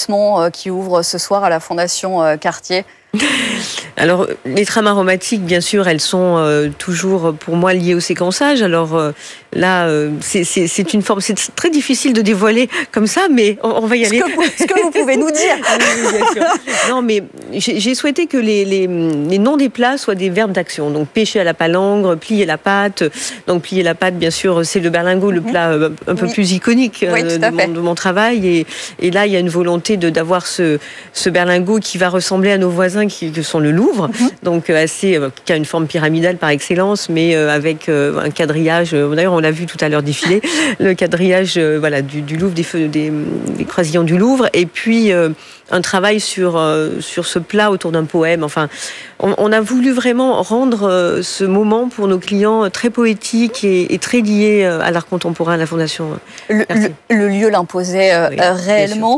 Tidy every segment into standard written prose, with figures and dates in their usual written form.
établissement qui ouvre ce soir à la Fondation Cartier ? Alors, les trames aromatiques, bien sûr, elles sont toujours, pour moi, liées au séquençage. Alors là, c'est une forme, c'est très difficile de dévoiler comme ça, mais on va y aller. Ce que vous pouvez nous dire. Oui, bien sûr. Non, mais j'ai souhaité que les noms des plats soient des verbes d'action. Donc, pêcher à la palangre, plier la pâte. Donc, plier la pâte, bien sûr, c'est le berlingot, le plat un peu plus iconique de mon travail. Et là, il y a une volonté d'avoir ce berlingot qui va ressembler à nos voisins qui sont le Louvre, donc qui a une forme pyramidale par excellence, mais avec un quadrillage. D'ailleurs, on l'a vu tout à l'heure défiler, le quadrillage du Louvre, des croisillons du Louvre, et puis un travail sur ce plat autour d'un poème. Enfin, on a voulu vraiment rendre ce moment pour nos clients très poétique et très lié à l'art contemporain, à la Fondation. Le lieu l'imposait réellement.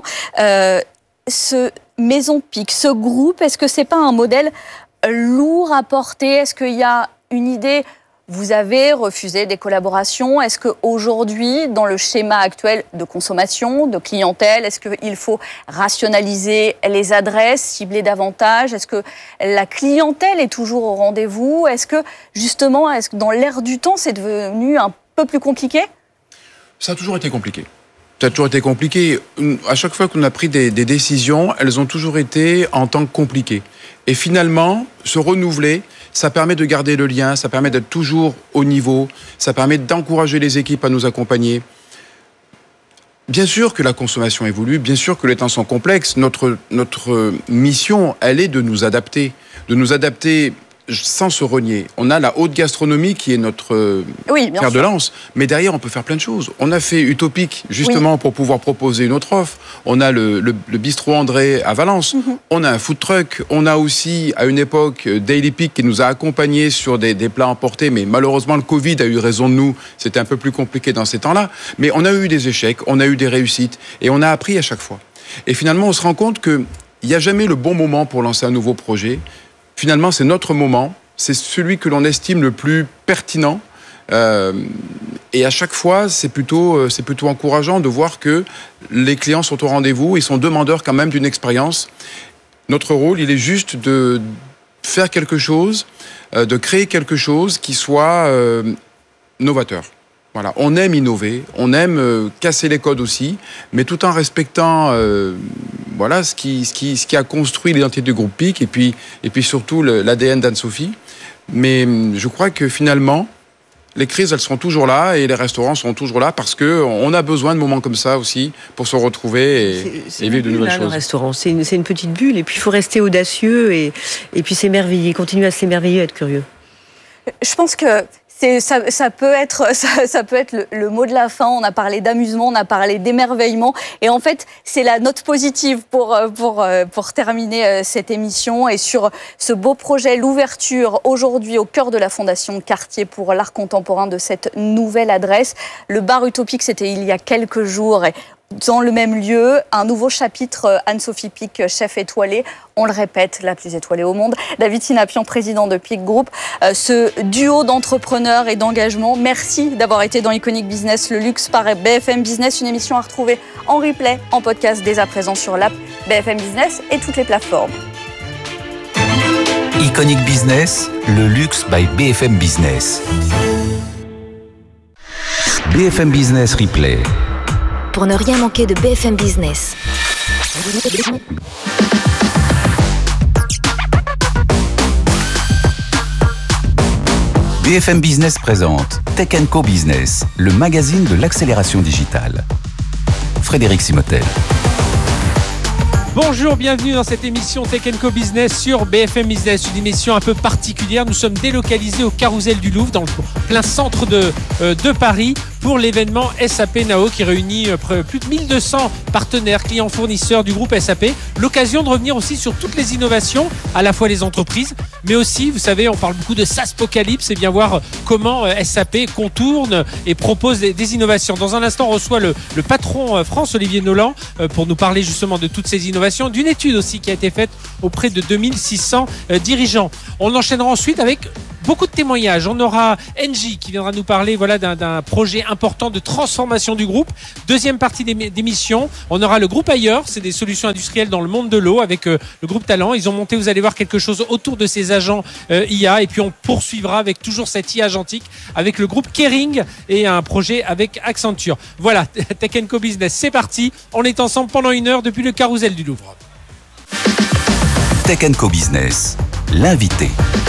Ce Maison Pic, ce groupe, est-ce que c'est pas un modèle lourd à porter ? Est-ce qu'il y a une idée ? Vous avez refusé des collaborations. Est-ce qu'aujourd'hui, dans le schéma actuel de consommation, de clientèle, est-ce qu'il faut rationaliser les adresses, cibler davantage ? Est-ce que la clientèle est toujours au rendez-vous ? Est-ce que, justement, dans l'air du temps, c'est devenu un peu plus compliqué ? Ça a toujours été compliqué. Ça a toujours été compliqué. À chaque fois qu'on a pris des décisions, elles ont toujours été en temps compliquées. Et finalement, se renouveler, ça permet de garder le lien, ça permet d'être toujours au niveau, ça permet d'encourager les équipes à nous accompagner. Bien sûr que la consommation évolue, bien sûr que les temps sont complexes. Notre mission, elle est de nous adapter sans se renier. On a la haute gastronomie qui est notre fer de lance, mais derrière on peut faire plein de choses. On a fait Utopique justement pour pouvoir proposer une autre offre. On a le bistrot André à Valence. On a un food truck. On a aussi à une époque Daily Peak qui nous a accompagnés sur des plats emportés, mais malheureusement le Covid a eu raison de nous. C'était un peu plus compliqué dans ces temps-là. Mais on a eu des échecs, on a eu des réussites et on a appris à chaque fois. Et finalement on se rend compte qu'il n'y a jamais le bon moment pour lancer un nouveau projet. Finalement, c'est notre moment, c'est celui que l'on estime le plus pertinent. Et à chaque fois, c'est plutôt encourageant de voir que les clients sont au rendez-vous, ils sont demandeurs quand même d'une expérience. Notre rôle, il est juste de faire quelque chose, de créer quelque chose qui soit novateur. Voilà, on aime innover, on aime casser les codes aussi, mais tout en respectant ce qui a construit l'identité du groupe Pic et puis surtout l'ADN d'Anne-Sophie. Mais je crois que finalement, les crises, elles seront toujours là et les restaurants seront toujours là parce qu'on a besoin de moments comme ça aussi pour se retrouver et vivre de nouvelles choses. Le restaurant, c'est une petite bulle et puis il faut rester audacieux et puis s'émerveiller, continuer à s'émerveiller, être curieux. Je pense que ça peut être le mot de la fin. On a parlé d'amusement, on a parlé d'émerveillement. Et en fait, c'est la note positive pour terminer cette émission. Et sur ce beau projet, l'ouverture aujourd'hui au cœur de la Fondation Cartier pour l'art contemporain de cette nouvelle adresse. Le bar Utopique, c'était il y a quelques jours. Dans le même lieu, un nouveau chapitre, Anne-Sophie Pic, chef étoilée, on le répète, la plus étoilée au monde. David Sinapian, président de Pic Group. Ce duo d'entrepreneurs et d'engagement, merci d'avoir été dans Iconic Business, le luxe par BFM Business, une émission à retrouver en replay, en podcast dès à présent sur l'app BFM Business et toutes les plateformes. Iconic Business, le luxe by BFM Business. BFM Business Replay. Pour ne rien manquer de BFM Business. BFM Business présente Tech & Co Business, le magazine de l'accélération digitale. Frédéric Simotel. Bonjour, bienvenue dans cette émission Tech & Co Business sur BFM Business, une émission un peu particulière. Nous sommes délocalisés au Carrousel du Louvre, dans le plein centre de Paris, pour l'événement SAP Now qui réunit plus de 1200 partenaires, clients, fournisseurs du groupe SAP. L'occasion de revenir aussi sur toutes les innovations, à la fois les entreprises, mais aussi, vous savez, on parle beaucoup de SaaSpocalypse, et bien voir comment SAP contourne et propose des innovations. Dans un instant, on reçoit le patron France, Olivier Nolan, pour nous parler justement de toutes ces innovations, d'une étude aussi qui a été faite auprès de 2600 dirigeants. On enchaînera ensuite avec beaucoup de témoignages. On aura Engie qui viendra nous parler d'un projet important de transformation du groupe. Deuxième partie d'émission, on aura le groupe Ailleurs, c'est des solutions industrielles dans le monde de l'eau avec le groupe Talent. Ils ont monté, vous allez voir, quelque chose autour de ces agents IA, et puis on poursuivra avec toujours cette IA agentique avec le groupe Kering et un projet avec Accenture. Voilà, Tech & Co Business, c'est parti. On est ensemble pendant 1 heure depuis le Carrousel du Louvre. Tech & Co Business, l'invité.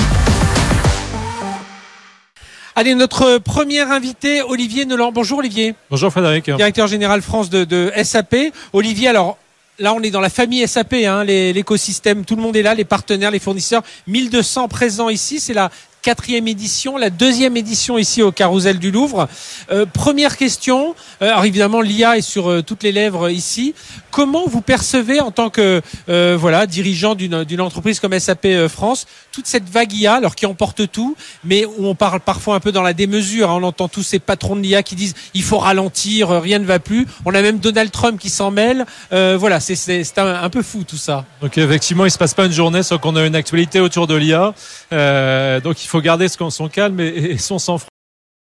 Allez, notre premier invité, Olivier Neuland. Bonjour Olivier. Bonjour Frédéric. Directeur général France de SAP. Olivier, alors là on est dans la famille SAP, l'écosystème, tout le monde est là, les partenaires, les fournisseurs, 1200 présents ici, c'est la 4e édition, la 2e édition ici au Carrousel du Louvre. Première question, alors évidemment l'IA est sur toutes les lèvres ici. Comment vous percevez en tant que dirigeant d'une entreprise comme SAP France, toute cette vague IA, alors qui emporte tout, mais où on parle parfois un peu dans la démesure, on entend tous ces patrons de l'IA qui disent il faut ralentir, rien ne va plus. On a même Donald Trump qui s'en mêle. C'est un peu fou tout ça. Donc effectivement, il se passe pas une journée sans qu'on a une actualité autour de l'IA. Donc il faut garder son calme et son sang-froid.